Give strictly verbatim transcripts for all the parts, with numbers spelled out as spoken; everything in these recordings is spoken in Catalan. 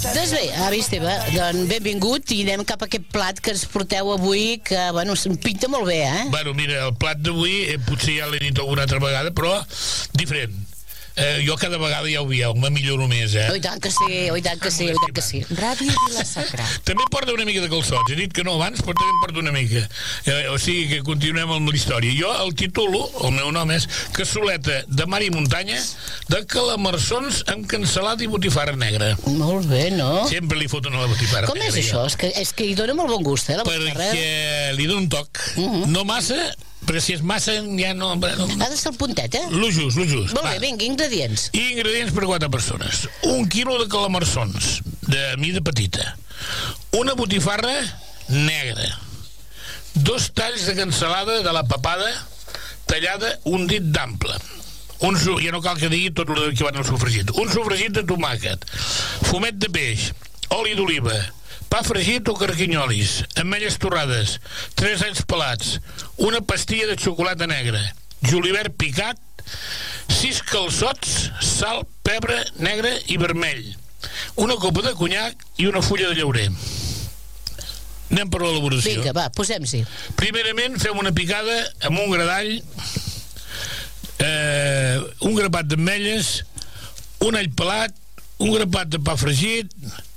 Doncs bé, avi Esteve, doncs benvingut i anem cap a aquest plat que ens porteu avui, que, bueno, em pinta molt bé, eh? Bueno, mira, el plat d'avui eh, potser ja l'he dit alguna altra vegada, però diferent. Eh, jo cada vegada ja ho veieu, me milloro més, eh? Oh, i tant que sí, oh, i tant que sí, oh, i tant que sí. Ràdio Vila-sacra. També porta una mica de calçots, he dit que no abans, però també em porta una mica. Eh, o sigui que continuem amb la història. Jo el titulo, el meu nom és Cassoleta de mar i muntanya de calamarsons amb cansalada i botifarra negra. Molt bé, no? Sempre li foten a la botifarra Com negra. és això? És que, és que hi dona molt bon gust, eh, la botifarra. Perquè li dona un toc. Uh -huh. No massa, perquè si és massa ja no... Ha de ser el puntet, eh? Lo just, lo just. Molt bé, vinga, ingredients. I ingredients per quatre persones. Un quilo de calamarsons de mida petita. Una botifarra negra. Dos talls de cansalada de la papada tallada un dit d'ample. Un, ja no cal que digui tot el que van al sofregit. Un sofregit de tomàquet. Fumet de peix. Oli d'oliva. Pa fregit o carquinyolis, ametlles torrades, tres anys pelats, una pastilla de xocolata negra, julivert picat, sis calçots, sal, pebre negre i vermell, una copa de conyac i una fulla de llaurer. Anem per l'elaboració. Vinga, va, posem-s'hi. Primerament fem una picada amb un gra d'all, eh, un grapat d'ametlles, un all pelat, un grapat de pa fregit,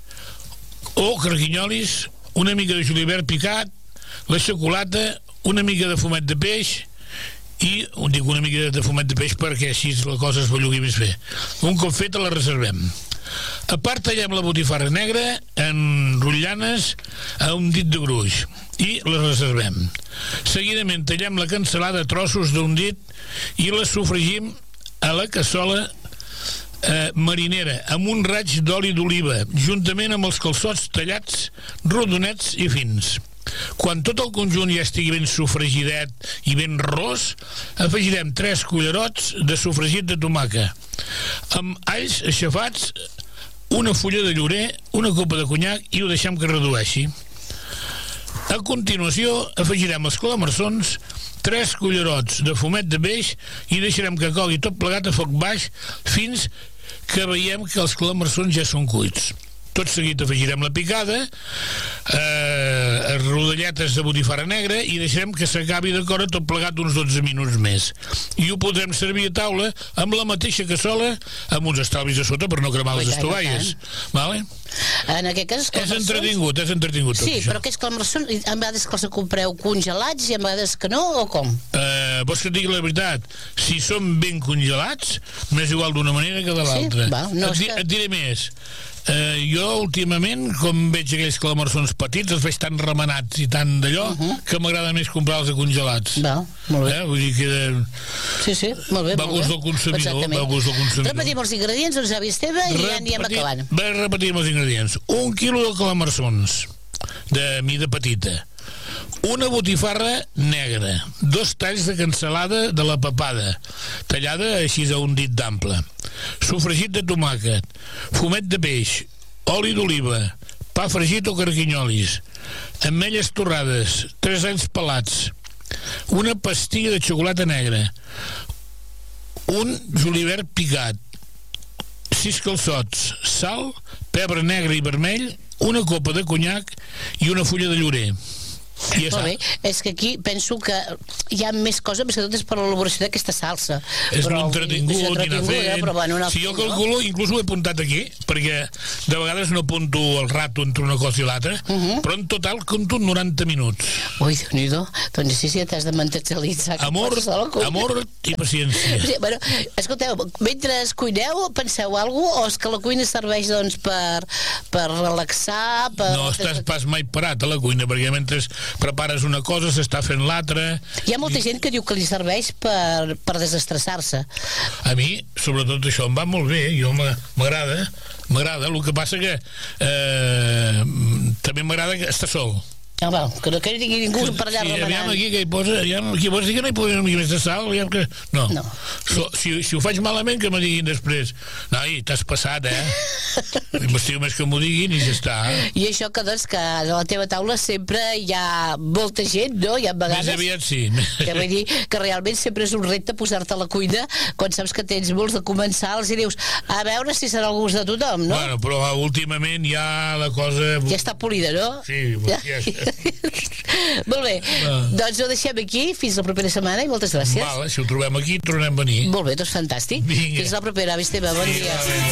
o carquinyolis, una mica de julivert picat, la xocolata, una mica de fumet de peix i, dic una mica de fumet de peix perquè així la cosa es bellugui més bé. Un cop feta la reservem. A part tallem la botifarra negra en rotllanes a un dit de gruix i la reservem. Seguidament tallem la cansalada a trossos d'un dit i la sofregim a la cassola Eh, marinera amb un raig d'oli d'oliva juntament amb els calçots tallats rodonets i fins. Quan tot el conjunt ja estigui ben sofregidet i ben ros, afegirem tres cullerots de sofregit de tomàquet amb alls aixafats, una fulla de llorer, una copa de conyac i ho deixem que redueixi. A continuació afegirem els calamarsons, tres cullerots de fumet de peix i deixarem que cogui tot plegat a foc baix fins que veiem que els calamarsons ja són cuits. Tot seguit afegirem la picada, eh, rodelletes de botifarra negra i deixarem que s'acabi de córrer tot plegat uns dotze minuts més. I ho podrem servir a taula amb la mateixa cassola, amb uns estalvis a sota per no cremar les estovalles. Vale? En aquest cas, és entretingut, és entretingut tot sí, això. però aquests calamarsons, a vegades que els compreu congelats i a vegades que no, o com? Eh, vols que et digui la veritat? Si són ben congelats, m'és igual d'una manera que de l'altra. Sí? Va, no et, di que... et diré més. Eh, jo últimament, com veig aquells calamarsons petits, els veig tan remenats i tan d'allò, uh -huh. que m'agrada més comprar-los congelats. Va, molt bé. Eh? Vull dir que... Sí, sí, molt bé. Va gust del consumidor, va gust del consumidor. Repetim els ingredients, doncs, avi Esteve, i ja anirem acabant. Va, repetim els ingredients. Un quilo de calamarsons de mida petita, una botifarra negra, dos talls de cansalada de la papada tallada així a un dit d'ample, sofregit de tomàquet, fumet de peix, oli d'oliva, pa fregit o carquinyolis, ametlles torrades, tres anys pelats, una pastilla de xocolata negra, un julivert picat, sis calçots, sal, pebre negre i vermell, una copa de conyac i una fulla de llorer. Ja molt bé, és que aquí penso que hi ha més coses, més que tot és per l'elaboració d'aquesta salsa. És però, molt entretingut, i anar fent. Eh, però, bueno, si jo calculo, inclús ho he apuntat aquí, perquè de vegades no apunto el rato entre una cosa i l'altra, uh -huh. però en total compto noranta minuts. Ui, Déu-n'hi-do, doncs sí, sí, t'has de mentalitzar. Amor, amor i paciència. Sí, bueno, escolteu, mentre cuineu, penseu alguna cosa, o és que la cuina serveix, doncs, per, per relaxar, per... No estàs pas mai parat a la cuina, perquè mentre prepares una cosa, s'està fent l'altra. Hi ha molta gent que diu que li serveix per, per desestressar-se. A mi, sobretot això, em va molt bé, jo m'agrada, m'agrada, el que passa que eh, també m'agrada estar sol. Ah, va, que no que tingui ningú per allà sí, remenant. aviam aquí que hi posa, aviam, aquí posa que no hi posa una mica més de sal, aviam que... No, no. So, si, si ho faig malament que me diguin després, noi, t'has passat, eh? M'estiu més que m'ho diguin i ja està. I això que, doncs, que a la teva taula sempre hi ha molta gent, no? Hi ha vegades... Més aviat sí. Que vull dir que realment sempre és un repte posar-te a la cuina quan saps que tens molts de comensals i dius, a veure si serà el gust de tothom, no? Bueno, però últimament ja la cosa... Ja està polida, no? Sí, ja, ja està. Molt bé, ah. doncs ho deixem aquí fins la propera setmana i moltes gràcies. Vale, si ho trobem aquí tornem a venir. Molt bé, doncs fantàstic. Vinga. Fins la propera, avi Esteve, bon sí, dia. Vale.